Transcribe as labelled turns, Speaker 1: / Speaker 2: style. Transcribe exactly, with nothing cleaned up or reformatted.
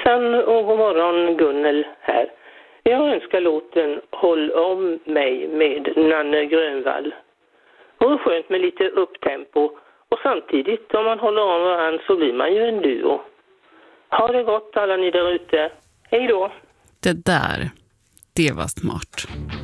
Speaker 1: Hejsan och god morgon, Gunnel här. Jag önskar låten Håll om mig med Nanne Grönvall. Och skönt med lite upptempo. Och samtidigt, om man håller om varandra så blir man ju en duo. Ha det gott alla ni där ute. Hej då!
Speaker 2: Det där, det var smart.